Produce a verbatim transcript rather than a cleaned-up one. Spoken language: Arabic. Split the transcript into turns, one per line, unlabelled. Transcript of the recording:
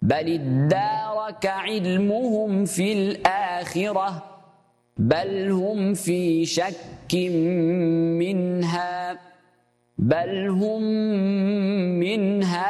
بل ادارك علمهم في الآخرة بل هم في شك منها بل هم منها